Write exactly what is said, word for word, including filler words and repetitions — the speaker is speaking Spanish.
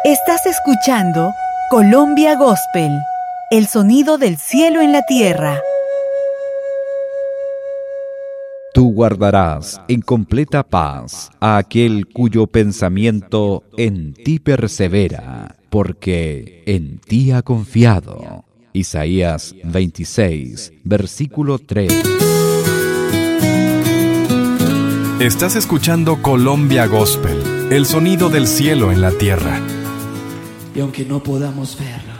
Estás escuchando Colombia Gospel, el sonido del cielo en la tierra. Tú guardarás en completa paz a aquel cuyo pensamiento en ti persevera, porque en ti ha confiado. Isaías veintiséis, versículo tres. Estás escuchando Colombia Gospel, el sonido del cielo en la tierra. Y aunque no podamos verlo,